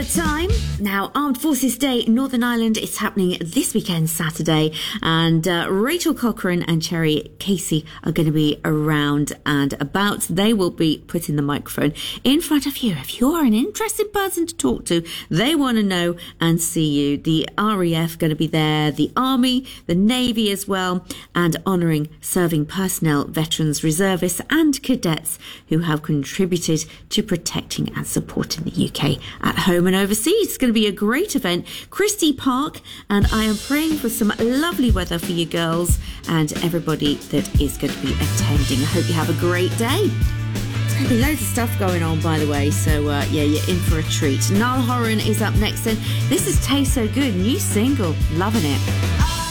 of time. Now, Armed Forces Day, Northern Ireland is happening this weekend, Saturday, and Rachel Cochrane and Cherry Casey are going to be around and about. They will be putting the microphone in front of you. If you're an interested person to talk to, they want to know and see you. The RAF going to be there, the Army, the Navy as well, and honouring serving personnel, veterans, reservists and cadets who have contributed to protecting and supporting the UK at home and overseas. It's going to be a great event. Christie Park, and I am praying for some lovely weather for you girls and everybody that is going to be attending. I hope you have a great day. There's going to be loads of stuff going on, by the way, so yeah, you're in for a treat. Niall Horan is up next, and this is Taste So Good, new single, loving it.